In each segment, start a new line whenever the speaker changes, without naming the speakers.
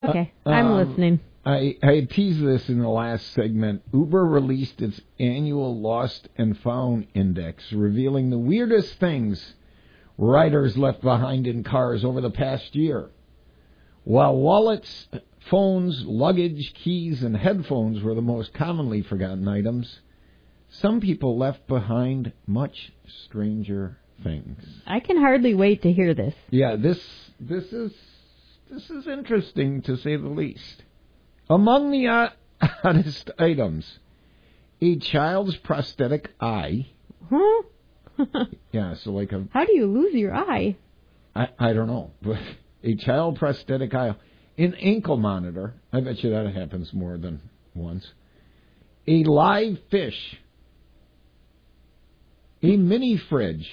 Okay, I'm listening.
I teased this in the last segment. Uber released its annual Lost and Found Index, revealing the weirdest things riders left behind in cars over the past year. While wallets, phones, luggage, keys, and headphones were the most commonly forgotten items, some people left behind much stranger things.
I can hardly wait to hear this.
Yeah, this is interesting, to say the least. Among the oddest items, a child's prosthetic eye.
Huh?
Yeah, so like a...
How do you lose your eye?
I don't know, but a child prosthetic eye. An ankle monitor. I bet you that happens more than once. A live fish. A mini fridge.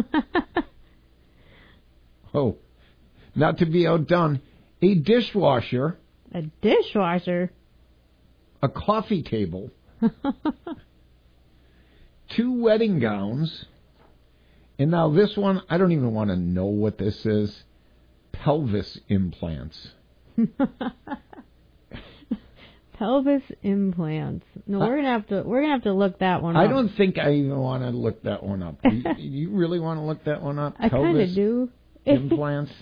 Oh, not to be outdone, a dishwasher.
A dishwasher?
A coffee table. 2 wedding gowns. And now this one, I don't even want to know what this is. Pelvis implants.
Pelvis implants. No, we're gonna have to look that one up.
I don't think I even want to look that one up. You really want to look that one up?
I kind of do.
Implants.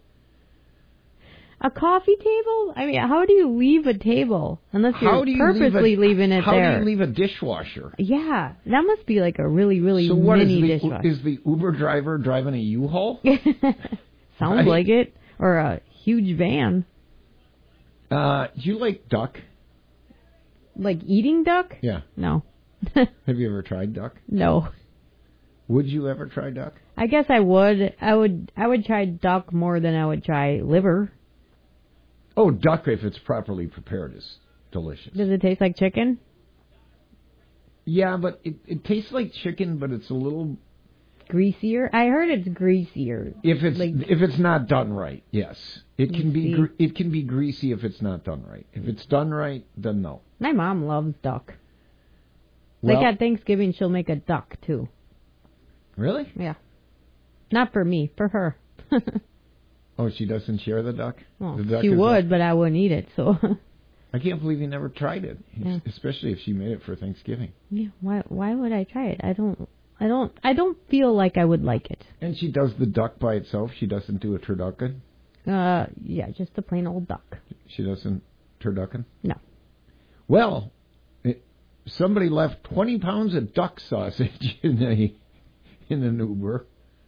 A coffee table? I mean, how do you leave a table unless you're purposely leaving it there?
How do you leave a dishwasher?
Yeah, that must be like a really, really mini dishwasher.
Is the Uber driver driving a U-Haul?
Sounds
right?
like it, or a huge van.
Do you like duck?
Like eating duck?
Yeah.
No.
Have you ever tried duck?
No.
Would you ever try duck?
I guess I would. I would try duck more than I would try liver.
Oh, duck, if it's properly prepared, is delicious.
Does it taste like chicken?
Yeah, but it tastes like chicken, but it's a little
greasier. I heard it's greasier.
If it's not done right, yes, it can be. It can be greasy if it's not done right. If it's done right, then no.
My mom loves duck.
Well,
like at Thanksgiving, she'll make a duck too.
Really?
Yeah. Not for me, for her.
Oh, she doesn't share the duck?
Well,
the duck
she would, but I wouldn't eat it, so...
I can't believe you never tried it,
yeah.
Especially if she made it for Thanksgiving.
Yeah, why would I try it? I don't feel like I would like it.
And she does the duck by itself? She doesn't do a turducken?
Yeah, just a plain old duck.
She doesn't turducken?
No.
Well, somebody left 20 pounds of duck sausage in an Uber.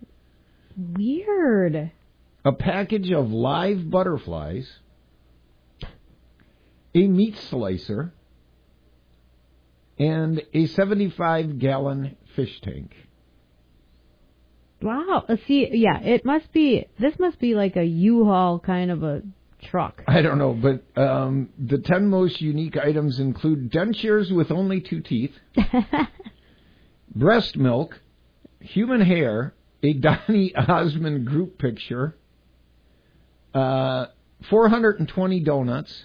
Weird.
A package of live butterflies, a meat slicer, and a 75-gallon fish tank.
Wow. See, yeah, this must be like a U-Haul kind of a truck.
I don't know, but the 10 most unique items include dentures with only 2 teeth, breast milk, human hair, a Donny Osmond group picture, 420 donuts.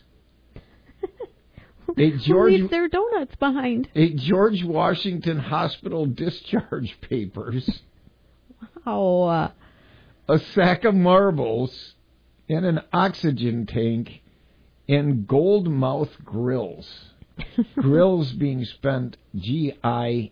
Who leaves their donuts behind?
A George Washington Hospital discharge papers.
Wow.
A sack of marbles and an oxygen tank and gold mouth grills. Grills being spent Grills.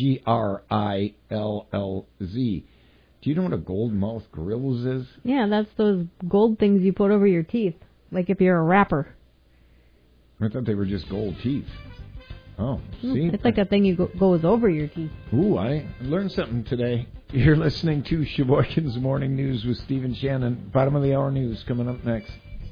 Do you know what a gold mouth grills is?
Yeah, that's those gold things you put over your teeth, like if you're a rapper.
I thought they were just gold teeth. Oh, see?
It's like a thing goes over your teeth.
Ooh, I learned something today. You're listening to Sheboygan's Morning News with Stephen Shannon. Bottom of the hour news coming up next.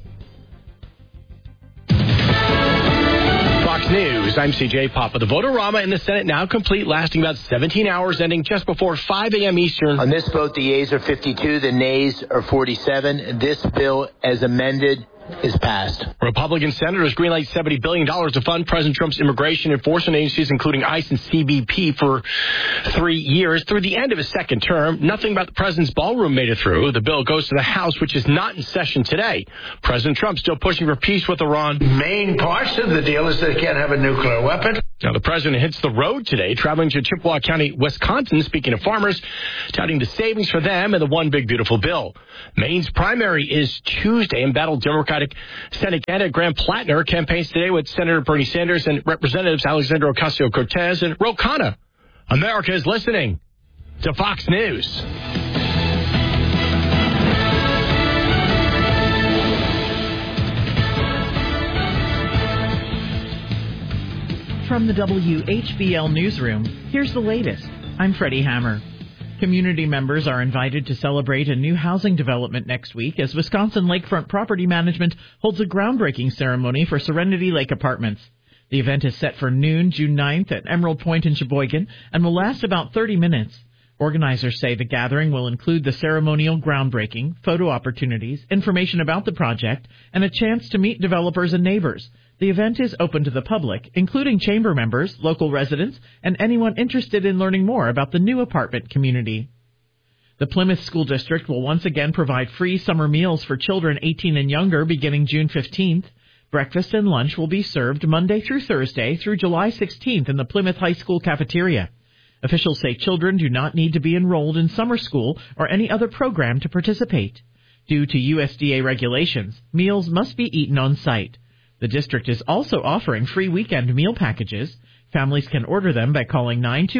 Fox News, I'm CJ Papa. The vote-a-rama in the Senate now complete, lasting about 17 hours, ending just before 5 a.m. Eastern.
On this vote, the yeas are 52, the nays are 47. This bill, as amended, is passed.
Republican senators greenlight $70 billion to fund President Trump's immigration enforcement agencies, including ICE and CBP, for 3 years through the end of his second term. Nothing about the president's ballroom made it through. The bill goes to the House, which is not in session today. President Trump still pushing for peace with Iran.
Main parts of the deal is that they can't have a nuclear weapon.
Now, the president hits the road today, traveling to Chippewa County, Wisconsin, speaking to farmers, touting the savings for them and the One Big Beautiful Bill. Maine's primary is Tuesday. Embattled Democratic Senate candidate Graham Plattner campaigns today with Senator Bernie Sanders and Representatives Alexandra Ocasio-Cortez and Ro Khanna. America is listening to Fox News.
From the WHBL Newsroom, here's the latest. I'm Freddie Hammer. Community members are invited to celebrate a new housing development next week as Wisconsin Lakefront Property Management holds a groundbreaking ceremony for Serenity Lake Apartments. The event is set for noon, June 9th at Emerald Point in Sheboygan and will last about 30 minutes. Organizers say the gathering will include the ceremonial groundbreaking, photo opportunities, information about the project, and a chance to meet developers and neighbors. The event is open to the public, including chamber members, local residents, and anyone interested in learning more about the new apartment community. The Plymouth School District will once again provide free summer meals for children 18 and younger beginning June 15th. Breakfast and lunch will be served Monday through Thursday through July 16th in the Plymouth High School cafeteria. Officials say children do not need to be enrolled in summer school or any other program to participate. Due to USDA regulations, meals must be eaten on site. The district is also offering free weekend meal packages. Families can order them by calling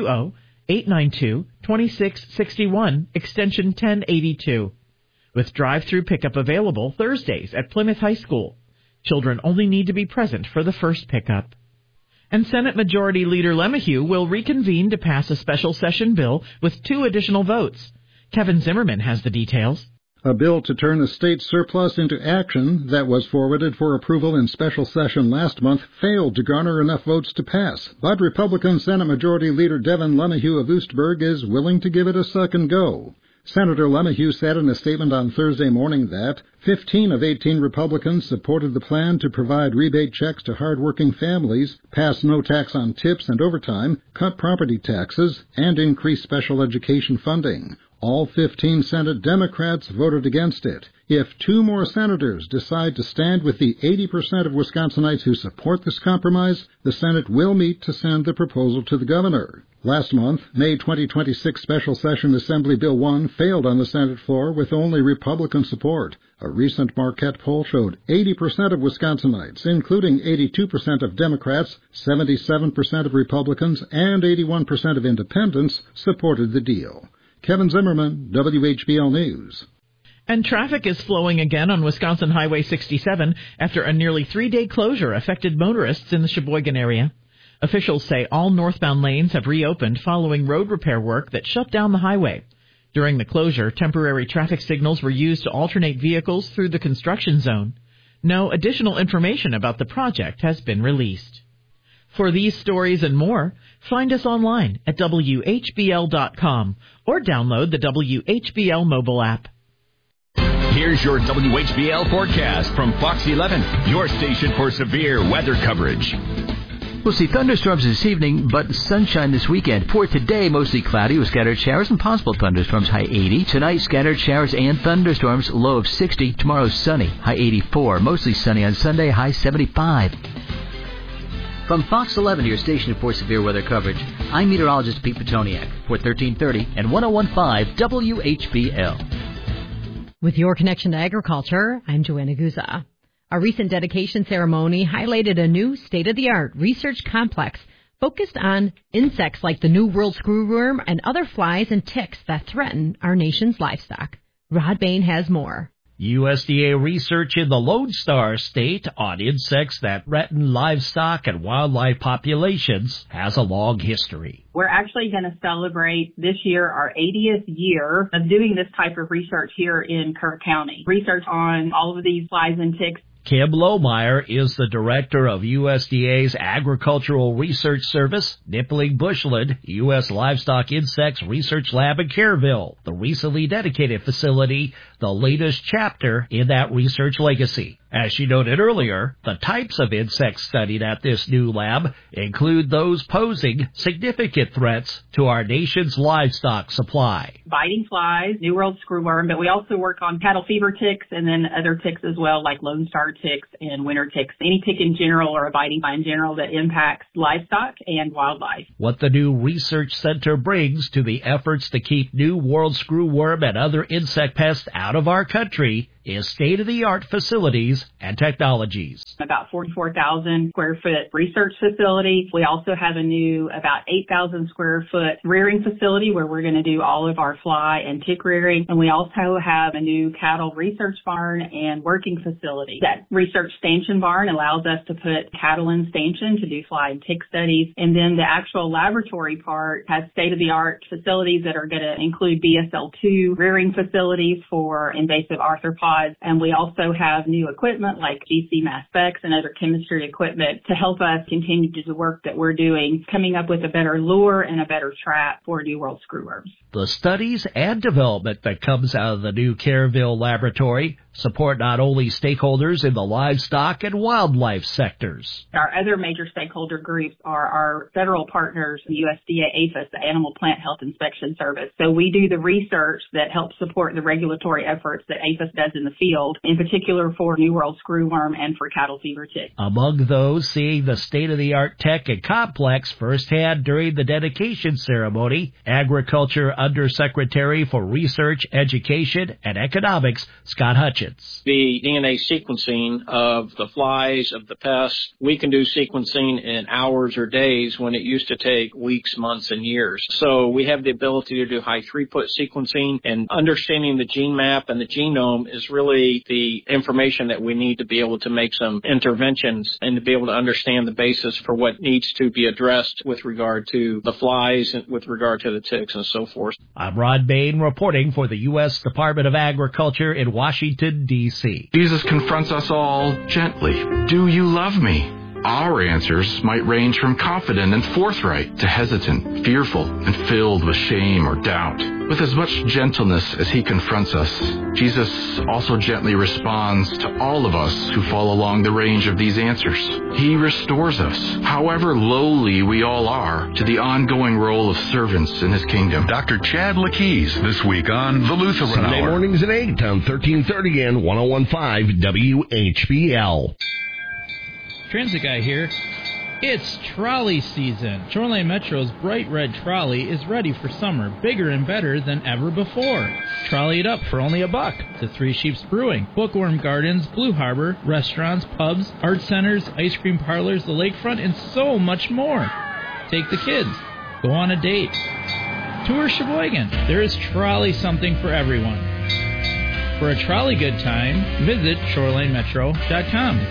920-892-2661, extension 1082. With drive-through pickup available Thursdays at Plymouth High School. Children only need to be present for the first pickup. And Senate Majority Leader LeMahieu will reconvene to pass a special session bill with 2 additional votes. Kevin Zimmerman has the details.
A bill to turn the state surplus into action that was forwarded for approval in special session last month failed to garner enough votes to pass, but Republican Senate Majority Leader Devin LeMahieu of Oostburg is willing to give it a second go. Senator LeMahieu said in a statement on Thursday morning that 15 of 18 Republicans supported the plan to provide rebate checks to hardworking families, pass no tax on tips and overtime, cut property taxes, and increase special education funding. All 15 Senate Democrats voted against it. If 2 more senators decide to stand with the 80% of Wisconsinites who support this compromise, the Senate will meet to send the proposal to the governor. Last month, May 2026 Special Session Assembly Bill 1 failed on the Senate floor with only Republican support. A recent Marquette poll showed 80% of Wisconsinites, including 82% of Democrats, 77% of Republicans, and 81% of independents, supported the deal. Kevin Zimmerman, WHBL News.
And traffic is flowing again on Wisconsin Highway 67 after a nearly 3-day closure affected motorists in the Sheboygan area. Officials say all northbound lanes have reopened following road repair work that shut down the highway. During the closure, temporary traffic signals were used to alternate vehicles through the construction zone. No additional information about the project has been released. For these stories and more, find us online at WHBL.com or download the WHBL mobile app.
Here's your WHBL forecast from Fox 11, your station for severe weather coverage.
We'll see thunderstorms this evening, but sunshine this weekend. For today, mostly cloudy with scattered showers and possible thunderstorms, high 80. Tonight, scattered showers and thunderstorms, low of 60. Tomorrow, sunny, high 84. Mostly sunny on Sunday, high 75. From Fox 11, your station for severe weather coverage, I'm meteorologist Pete Petoniak for 1330 and 101.5 WHBL.
With your connection to agriculture, I'm Joanna Guza. A recent dedication ceremony highlighted a new state-of-the-art research complex focused on insects like the New World screwworm and other flies and ticks that threaten our nation's livestock. Rod Bain has more.
USDA research in the Lone Star State on insects that threaten livestock and wildlife populations has a long history.
We're actually going to celebrate this year our 80th year of doing this type of research here in Kerr County. Research on all of these flies and ticks.
Kim Lohmeyer is the director of USDA's Agricultural Research Service, Nippling Bushland, U.S. Livestock Insects Research Lab in Kerrville, the recently dedicated facility, the latest chapter in that research legacy. As she noted earlier, the types of insects studied at this new lab include those posing significant threats to our nation's livestock supply.
Biting flies, New World screwworm, but we also work on cattle fever ticks and then other ticks as well, like Lone Star ticks and winter ticks, any tick in general or abiding fly in general that impacts livestock and wildlife.
What the new research center brings to the efforts to keep new world screwworm and other insect pests out of our country is state-of-the-art facilities and technologies.
About 44,000 square foot research facility. We also have a new about 8,000 square foot rearing facility where we're going to do all of our fly and tick rearing. And we also have a new cattle research barn and working facility. That research stanchion barn allows us to put cattle in stanchion to do fly and tick studies. And then the actual laboratory part has state-of-the-art facilities that are going to include BSL-2 rearing facilities for invasive arthropods. And we also have new equipment like GC mass specs and other chemistry equipment to help us continue to do the work that we're doing, coming up with a better lure and a better trap for New World screwworms.
The studies and development that comes out of the new Kerrville laboratory support not only stakeholders in the livestock and wildlife sectors.
Our other major stakeholder groups are our federal partners, the USDA APHIS, the Animal Plant Health Inspection Service. So we do the research that helps support the regulatory efforts that APHIS does in the field, in particular for New World screwworm and for cattle fever tick.
Among those seeing the state-of-the-art tech and complex firsthand during the dedication ceremony, Agriculture Undersecretary for Research, Education, and Economics, Scott Hutchins.
The DNA sequencing of the flies, of the pests, we can do sequencing in hours or days when it used to take weeks, months, and years. So we have the ability to do high throughput sequencing, and understanding the gene map and the genome is really the information that we need to be able to make some interventions and to be able to understand the basis for what needs to be addressed with regard to the flies and with regard to the ticks and so forth.
I'm Rod Bain reporting for the U.S. Department of Agriculture in Washington, D.C.
Jesus confronts us all gently. Do you love me? Our answers might range from confident and forthright to hesitant, fearful, and filled with shame or doubt. With as much gentleness as he confronts us, Jesus also gently responds to all of us who fall along the range of these answers. He restores us, however lowly we all are, to the ongoing role of servants in his kingdom.
Dr. Chad Lakeys this week on The Lutheran
Sunday
Hour.
mornings at 8 on 1330 and 101.5 WHBL.
Transit Guy here. It's trolley season. Shoreline Metro's bright red trolley is ready for summer, bigger and better than ever before. Trolley it up for only $1 to Three Sheeps Brewing, Bookworm Gardens, Blue Harbor, restaurants, pubs, art centers, ice cream parlors, the lakefront, and so much more. Take the kids. Go on a date. Tour Sheboygan. There is trolley something for everyone. For a trolley good time, visit ShorelineMetro.com.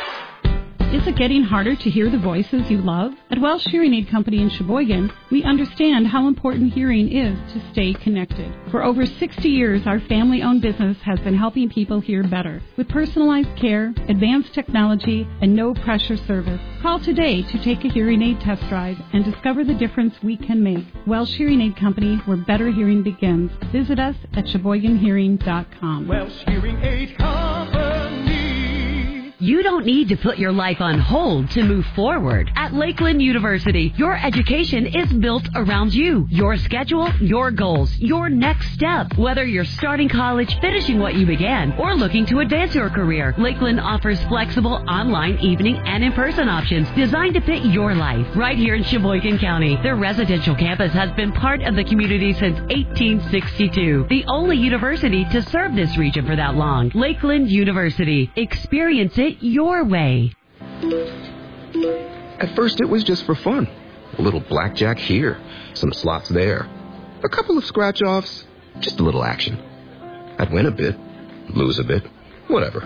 Is it getting harder to hear the voices you love? At Welsh Hearing Aid Company in Sheboygan, we understand how important hearing is to stay connected. For over 60 years, our family-owned business has been helping people hear better. With personalized care, advanced technology, and no-pressure service. Call today to take a hearing aid test drive and discover the difference we can make. Welsh Hearing Aid Company, where better hearing begins. Visit us at SheboyganHearing.com.
Welsh Hearing Aid Company.
You don't need to put your life on hold to move forward. At Lakeland University, your education is built around you, your schedule, your goals, your next step. Whether you're starting college, finishing what you began, or looking to advance your career, Lakeland offers flexible online, evening, and in-person options designed to fit your life. Right here in Sheboygan County, their residential campus has been part of the community since 1862. The only university to serve this region for that long. Lakeland University. Experience it your way.
At first it was just for fun. A little blackjack here, some slots there, a couple of scratch-offs, just a little action. I'd win a bit, lose a bit, whatever.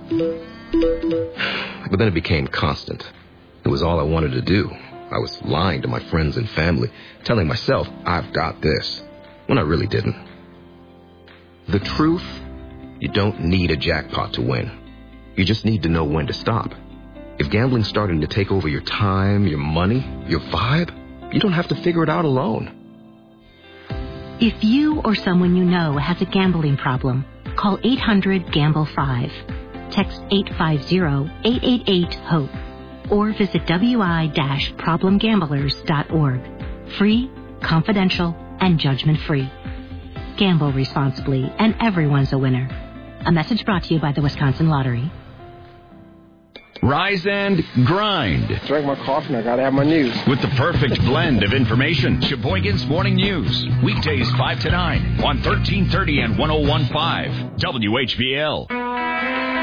But then it became constant. It was all I wanted to do. I was lying to my friends and family, telling myself I've got this, when I really didn't. The truth, you don't need a jackpot to win. You just need to know when to stop. If gambling's starting to take over your time, your money, your vibe, you don't have to figure it out alone.
If you or someone you know has a gambling problem, call 800-GAMBLE-5. Text 850-888-HOPE. Or visit wi-problemgamblers.org. Free, confidential, and judgment-free. Gamble responsibly, and everyone's a winner. A message brought to you by the Wisconsin Lottery.
Rise and grind.
Drink my coffee and I gotta have my news.
With the perfect blend of information. Sheboygan's Morning News. Weekdays 5 to 9 on 1330 and 1015 WHBL.